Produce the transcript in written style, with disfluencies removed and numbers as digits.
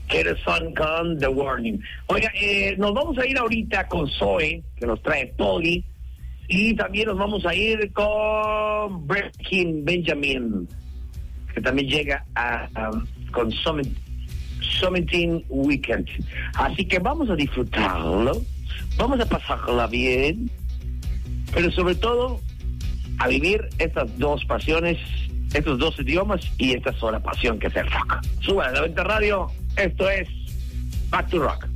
Kerason con The Warning. Oiga, nos vamos a ir ahorita con Zoe, que nos trae Polly, y también nos vamos a ir con Breaking Benjamin, que también llega con Summiting Weekend. Así que vamos a disfrutarlo, vamos a pasarla bien, pero sobre todo a vivir estas dos pasiones, estos dos idiomas y esta sola pasión que es el rock. Suba a la Venta Radio, esto es Back to Rock.